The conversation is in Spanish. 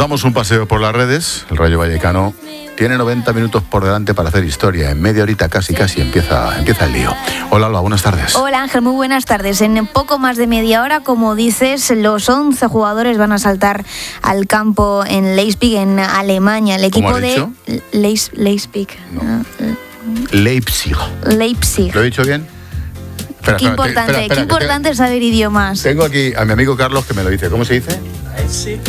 Damos un paseo por las redes. El Rayo Vallecano tiene 90 minutos por delante para hacer historia. En media horita casi empieza el lío. Hola, Alba, buenas tardes. Hola, Ángel, muy buenas tardes. En poco más de media hora, como dices, los 11 jugadores van a saltar al campo en Leipzig, en Alemania. El equipo de Leipzig. No. Leipzig. ¿Lo he dicho bien? Qué importante es saber idiomas. Tengo aquí a mi amigo Carlos que me lo dice. ¿Cómo se dice?